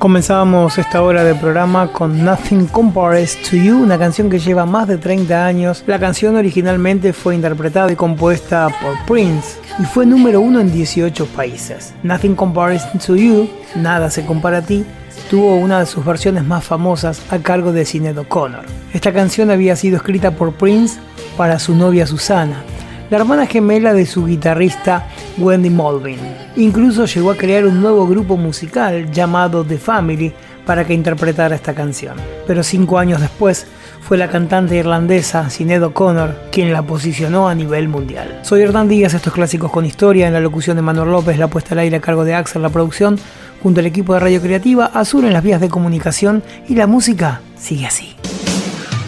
Comenzábamos esta hora de programa con Nothing Compares to You, una canción que lleva más de 30 años. La canción originalmente fue interpretada y compuesta por Prince y fue número 1 en 18 países. Nothing Compares to You, Nada se compara a ti, tuvo una de sus versiones más famosas a cargo de Sinéad O'Connor. Esta canción había sido escrita por Prince para su novia Susana, la hermana gemela de su guitarrista Wendy Mulvin. Incluso llegó a crear un nuevo grupo musical llamado The Family para que interpretara esta canción. Pero 5 años después fue la cantante irlandesa Sinéad O'Connor quien la posicionó a nivel mundial. Soy Hernán Díaz, estos Clásicos con Historia, en la locución de Manuel López, la puesta al aire a cargo de Axel, la producción, junto al equipo de Radio Creativa, Azul en las vías de comunicación, y la música sigue así.